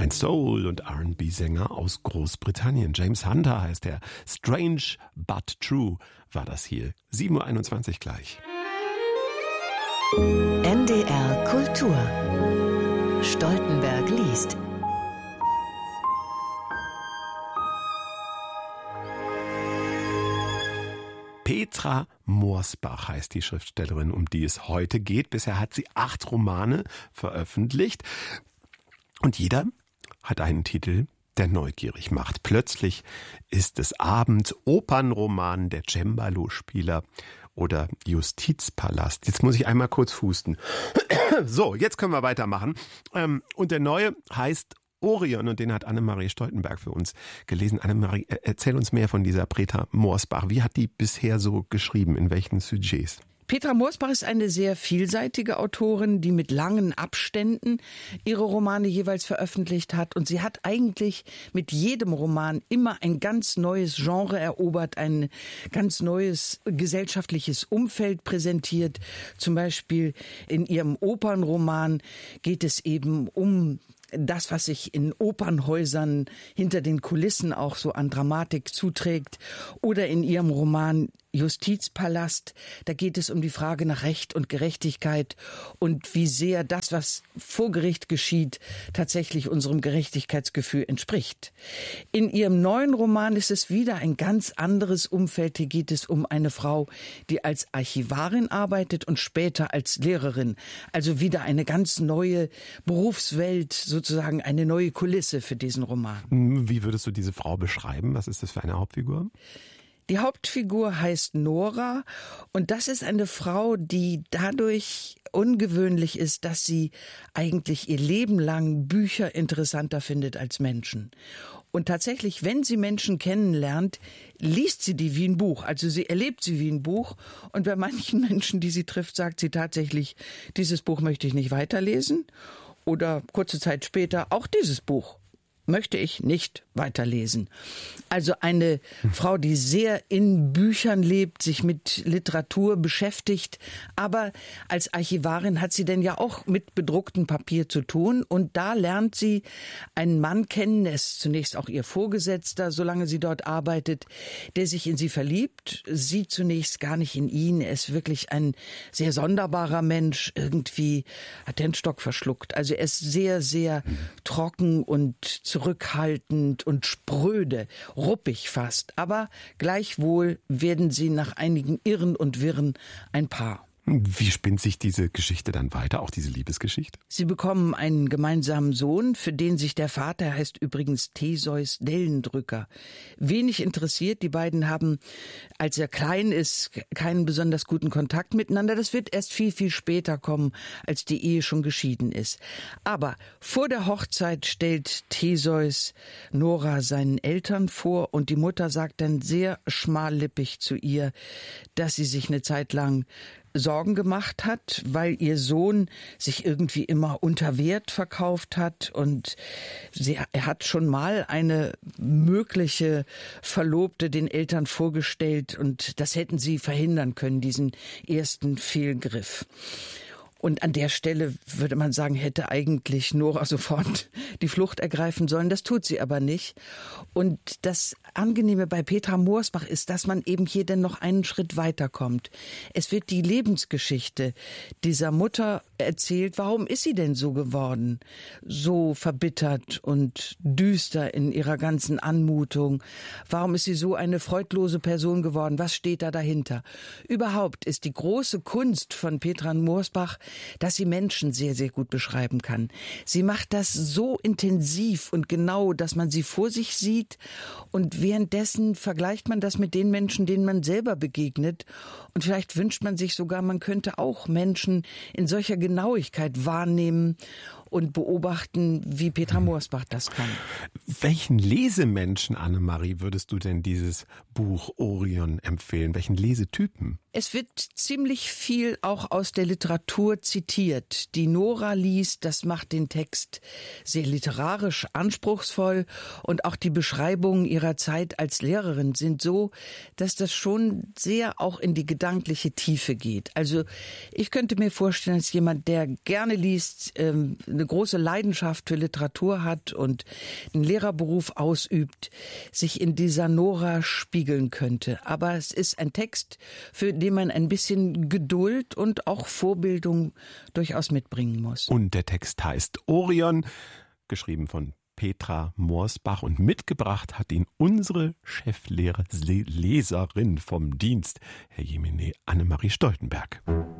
Ein Soul- und R&B-Sänger aus Großbritannien. James Hunter heißt er. Strange but True war das hier. 7:21 Uhr gleich. NDR Kultur. Stoltenberg liest. Petra Morsbach heißt die Schriftstellerin, um die es heute geht. Bisher hat sie 8 Romane veröffentlicht. Und jeder hat einen Titel, der neugierig macht. Plötzlich ist es Abend, Opernroman, der Cembalo-Spieler oder Justizpalast. Jetzt muss ich einmal kurz husten. So, jetzt können wir weitermachen. Und der neue heißt Orion und den hat Annemarie Stoltenberg für uns gelesen. Annemarie, erzähl uns mehr von dieser Petra Morsbach. Wie hat die bisher so geschrieben? In welchen Sujets? Petra Morsbach ist eine sehr vielseitige Autorin, die mit langen Abständen ihre Romane jeweils veröffentlicht hat. Und sie hat eigentlich mit jedem Roman immer ein ganz neues Genre erobert, ein ganz neues gesellschaftliches Umfeld präsentiert. Zum Beispiel in ihrem Opernroman geht es eben um das, was sich in Opernhäusern hinter den Kulissen auch so an Dramatik zuträgt. Oder in ihrem Roman Justizpalast, da geht es um die Frage nach Recht und Gerechtigkeit und wie sehr das, was vor Gericht geschieht, tatsächlich unserem Gerechtigkeitsgefühl entspricht. In ihrem neuen Roman ist es wieder ein ganz anderes Umfeld. Hier geht es um eine Frau, die als Archivarin arbeitet und später als Lehrerin. Also wieder eine ganz neue Berufswelt, sozusagen eine neue Kulisse für diesen Roman. Wie würdest du diese Frau beschreiben? Was ist das für eine Hauptfigur? Die Hauptfigur heißt Nora und das ist eine Frau, die dadurch ungewöhnlich ist, dass sie eigentlich ihr Leben lang Bücher interessanter findet als Menschen. Und tatsächlich, wenn sie Menschen kennenlernt, liest sie die wie ein Buch. Also sie erlebt sie wie ein Buch. Und bei manchen Menschen, die sie trifft, sagt sie tatsächlich, dieses Buch möchte ich nicht weiterlesen. Oder kurze Zeit später, auch dieses Buch möchte ich nicht weiterlesen. Also eine Frau, die sehr in Büchern lebt, sich mit Literatur beschäftigt, aber als Archivarin hat sie denn ja auch mit bedrucktem Papier zu tun und da lernt sie einen Mann kennen, der ist zunächst auch ihr Vorgesetzter, solange sie dort arbeitet, der sich in sie verliebt, sie zunächst gar nicht in ihn, er ist wirklich ein sehr sonderbarer Mensch, irgendwie hat er den Stock verschluckt, also er ist sehr, sehr trocken und zurückhaltend und spröde, ruppig fast. Aber gleichwohl werden sie nach einigen Irren und Wirren ein Paar. Wie spinnt sich diese Geschichte dann weiter, auch diese Liebesgeschichte? Sie bekommen einen gemeinsamen Sohn, für den sich der Vater, heißt übrigens Theseus Dellendrücker, wenig interessiert. Die beiden haben, als er klein ist, keinen besonders guten Kontakt miteinander. Das wird erst viel, viel später kommen, als die Ehe schon geschieden ist. Aber vor der Hochzeit stellt Theseus Nora seinen Eltern vor und die Mutter sagt dann sehr schmallippig zu ihr, dass sie sich eine Zeit lang Sorgen gemacht hat, weil ihr Sohn sich irgendwie immer unter Wert verkauft hat und er hat schon mal eine mögliche Verlobte den Eltern vorgestellt und das hätten sie verhindern können, diesen ersten Fehlgriff. Und an der Stelle würde man sagen, hätte eigentlich Nora sofort die Flucht ergreifen sollen. Das tut sie aber nicht. Und das Angenehme bei Petra Morsbach ist, dass man eben hier dann noch einen Schritt weiterkommt. Es wird die Lebensgeschichte dieser Mutter erzählt. Warum ist sie denn so geworden? So verbittert und düster in ihrer ganzen Anmutung. Warum ist sie so eine freudlose Person geworden? Was steht da dahinter? Überhaupt ist die große Kunst von Petra Morsbach, dass sie Menschen sehr, sehr gut beschreiben kann. Sie macht das so intensiv und genau, dass man sie vor sich sieht und währenddessen vergleicht man das mit den Menschen, denen man selber begegnet und vielleicht wünscht man sich sogar, man könnte auch Menschen in solcher Genauigkeit wahrnehmen und beobachten, wie Petra Morsbach das kann. Welchen Lesemenschen, Annemarie, würdest du denn dieses Buch Orion empfehlen? Welchen Lesetypen? Es wird ziemlich viel auch aus der Literatur zitiert. Die Nora liest, das macht den Text sehr literarisch anspruchsvoll und auch die Beschreibungen ihrer Zeit als Lehrerin sind so, dass das schon sehr auch in die gedankliche Tiefe geht. Also ich könnte mir vorstellen, dass jemand, der gerne liest, eine große Leidenschaft für Literatur hat und einen Lehrerberuf ausübt, sich in dieser Nora spiegeln könnte. Aber es ist ein Text, für den man ein bisschen Geduld und auch Vorbildung durchaus mitbringen muss. Und der Text heißt Orion, geschrieben von Petra Morsbach, und mitgebracht hat ihn unsere Chefleserin vom Dienst, Herr Jemine Annemarie Stoltenberg.